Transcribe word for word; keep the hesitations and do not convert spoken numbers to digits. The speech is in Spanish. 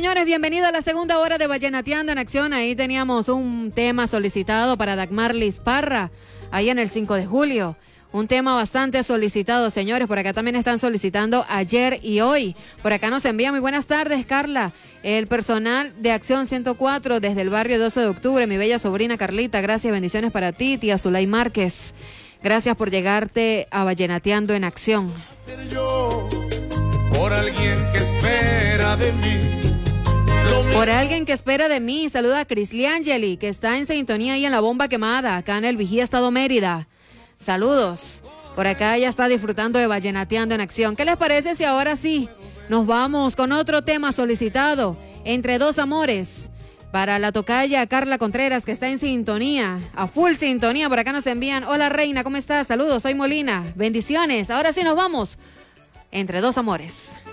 señores, bienvenido a la segunda hora de Vallenateando en Acción. Ahí teníamos un tema solicitado para Dagmarlis Parra, ahí en el cinco de julio. Un tema bastante solicitado, señores. Por acá también están solicitando ayer y hoy. Por acá nos envía muy buenas tardes, Carla. El personal de Acción ciento cuatro desde el barrio doce de octubre. Mi bella sobrina Carlita, gracias, bendiciones para ti, tía Zulay Márquez. Gracias por llegarte a Vallenateando en Acción. Yo, por alguien que espera de mí. Por alguien que espera de mí. Saluda a Crisliangeli, que está en sintonía ahí en la bomba quemada, acá en el Vigía Estado Mérida. Saludos. Por acá ella está disfrutando de Vallenateando en Acción. ¿Qué les parece si ahora sí nos vamos con otro tema solicitado? Entre dos amores. Para la tocaya Carla Contreras, que está en sintonía, a full sintonía. Por acá nos envían: hola reina, ¿cómo estás? Saludos, soy Molina. Bendiciones. Ahora sí nos vamos. Entre dos amores.